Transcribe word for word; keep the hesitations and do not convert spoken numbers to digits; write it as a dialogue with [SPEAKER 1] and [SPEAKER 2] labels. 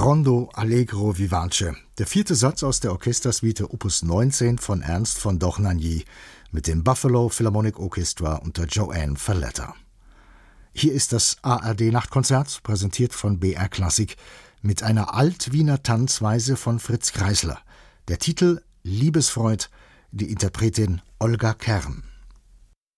[SPEAKER 1] Rondo Allegro Vivace, der vierte Satz aus der Orchestersuite Opus neunzehn von Ernst von Dohnanyi mit dem Buffalo Philharmonic Orchestra unter Joanne Falletta. Hier ist das A R D-Nachtkonzert, präsentiert von B R Klassik, mit einer Alt-Wiener Tanzweise von Fritz Kreisler. Der Titel Liebesfreud, die Interpretin Olga Kern.